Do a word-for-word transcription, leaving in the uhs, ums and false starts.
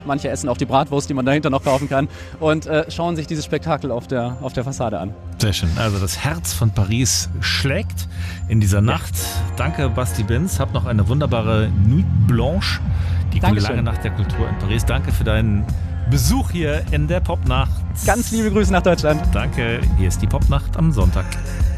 Manche essen auch die Bratwurst, die man dahinter noch kaufen kann und äh, schauen sich dieses Spektakel auf der, auf der Fassade an. Sehr schön. Also das Herz von Paris schlägt in dieser Nacht. Danke, Basti Benz. Hab noch eine wunderbare Nuit Blanche, die Dankeschön. lange Nacht der Kultur in Paris. Danke für deinen Besuch hier in der Popnacht. Ganz liebe Grüße nach Deutschland. Danke. Hier ist die Popnacht am Sonntag.